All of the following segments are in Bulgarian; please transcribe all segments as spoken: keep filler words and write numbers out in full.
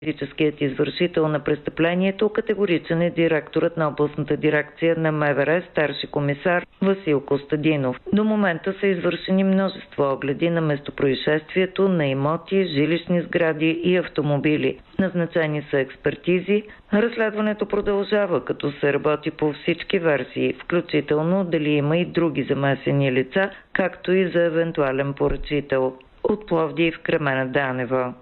Физическият извършител на престъплението категоричен е директорът на областната дирекция на МВР, старши комисар Васил Костадинов. До момента са извършени множество огледи на местопроизшествието на имоти, жилищни сгради и автомобили. Назначени са експертизи. Разследването продължава, като се работи по всички версии, включително дали има и други замесени лица, както и за евентуален поръчител. От Пловдив, Кремена Данева.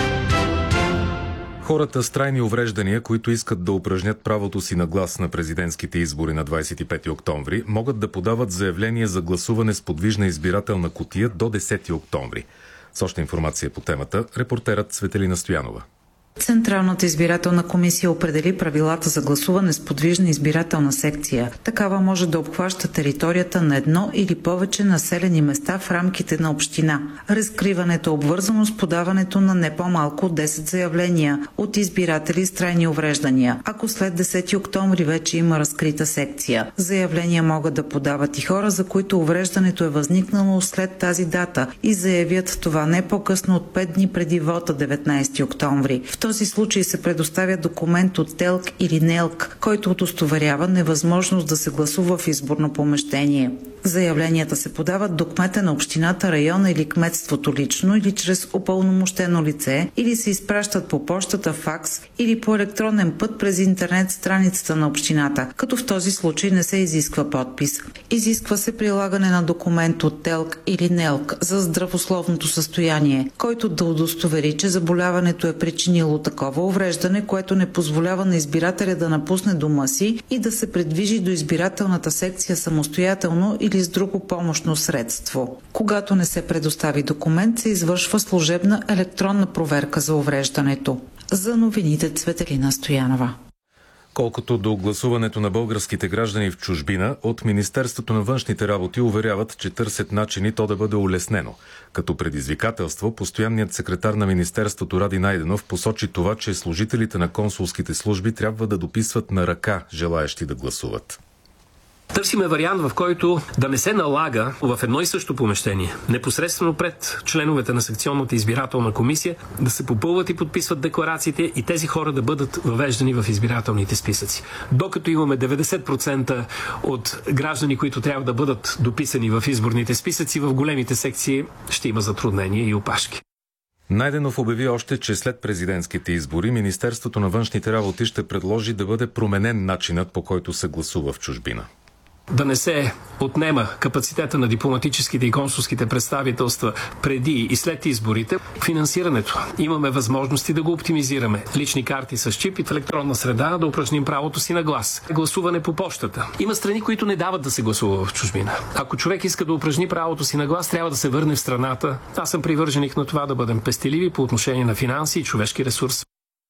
Хората с трайни увреждания, които искат да упражнят правото си на глас на президентските избори на двадесет и пети октомври, могат да подават заявление за гласуване с подвижна избирателна кутия до десети октомври. С още информация по темата, репортерът Цветелина Стоянова. Централната избирателна комисия определи правилата за гласуване с подвижна избирателна секция. Такава може да обхваща територията на едно или повече населени места в рамките на община. Разкриването е обвързано с подаването на не по-малко от десет заявления от избиратели с трайни увреждания, ако след десети октомври вече има разкрита секция. Заявления могат да подават и хора, за които увреждането е възникнало след тази дата и заявят това не по-късно от пет дни преди вота деветнадесети октомври. В този случай се предоставя документ от ТЕЛК или НЕЛК, който удостоверява невъзможност да се гласува в изборно помещение. Заявленията се подават до кмета на общината, района или кметството лично или чрез упълномощено лице, или се изпращат по пощата, факс или по електронен път през интернет страницата на общината, като в този случай не се изисква подпис. Изисква се прилагане на документ от ТЕЛК или НЕЛК за здравословното състояние, който да удостовери, че заболяването е причинило такова увреждане, което не позволява на избирателя да напусне дома си и да се придвижи до избирателната секция самостоятелно или с друго помощно средство. Когато не се предостави документ, се извършва служебна електронна проверка за увреждането. За новините Цветелина Стоянова. Колкото до гласуването на българските граждани в чужбина, от Министерството на външните работи уверяват, че търсят начини то да бъде улеснено. Като предизвикателство, постоянният секретар на Министерството Ради Найденов посочи това, че служителите на консулските служби трябва да дописват на ръка желаещи да гласуват. Търсиме вариант, в който да не се налага в едно и също помещение, непосредствено пред членовете на секционната избирателна комисия, да се попълват и подписват декларациите и тези хора да бъдат въвеждани в избирателните списъци. Докато имаме деветдесет процента от граждани, които трябва да бъдат дописани в изборните списъци, в големите секции ще има затруднения и опашки. Найденов обяви още, че след президентските избори Министерството на външните работи ще предложи да бъде променен начинът, по който се гласува в чужбина. Да не се отнема капацитета на дипломатическите и консулските представителства преди и след изборите. Финансирането. Имаме възможности да го оптимизираме. Лични карти с чип и в електронна среда да упражним правото си на глас. Гласуване по пощата. Има страни, които не дават да се гласува в чужбина. Ако човек иска да упражни правото си на глас, трябва да се върне в страната. Аз съм привърженик на това да бъдем пестеливи по отношение на финанси и човешки ресурс.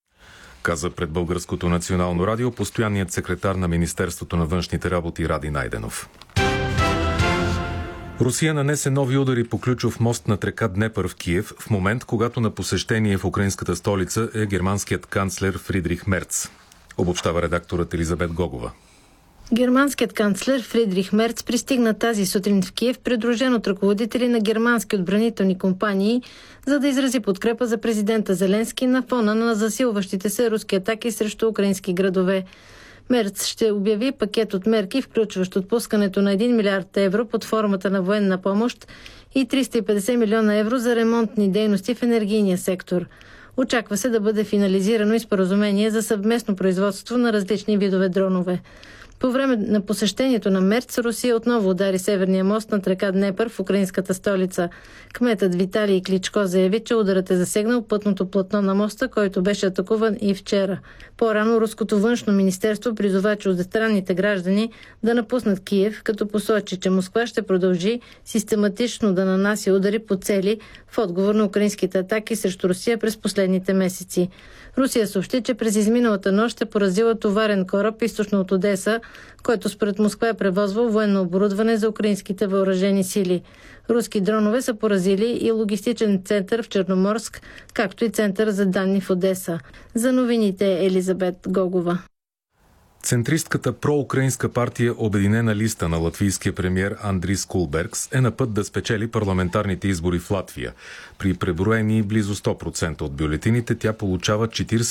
Каза пред Българското национално радио постоянният секретар на Министерството на външните работи Ради Найденов. Русия нанесе нови удари по ключов мост над река Днепър в Киев в момент, когато на посещение в украинската столица е германският канцлер Фридрих Мерц. Обобщава редакторът Елизабет Гогова. Германският канцлер Фридрих Мерц пристигна тази сутрин в Киев, придружен от ръководители на германски отбранителни компании, за да изрази подкрепа за президента Зеленски на фона на засилващите се руски атаки срещу украински градове. Мерц ще обяви пакет от мерки, включващ отпускането на един милиард евро под формата на военна помощ и триста и петдесет милиона евро за ремонтни дейности в енергийния сектор. Очаква се да бъде финализирано и споразумение за съвместно производство на различни видове дронове. По време на посещението на Мерц, Русия отново удари северния мост над река Днепър в украинската столица. Кметът Виталий Кличко заяви, че ударът е засегнал пътното платно на моста, който беше атакуван и вчера. По-рано Руското външно министерство призова чуждестранните граждани да напуснат Киев, като посочи, че Москва ще продължи систематично да нанася удари по цели в отговор на украинските атаки срещу Русия през последните месеци. Русия съобщи, че през изминалата нощ е поразила товарен кораб източно от Одеса, който според Москва е превозвал военно оборудване за украинските въоръжени сили. Руски дронове са поразили и логистичен център в Черноморск, както и център за данни в Одеса. За новините Елизабет Гогова. Центристката проукраинска партия Обединена листа на латвийския премиер Андрис Кулбергс е на път да спечели парламентарните избори в Латвия. При преброени близо сто процента от бюлетините тя получава четиридесет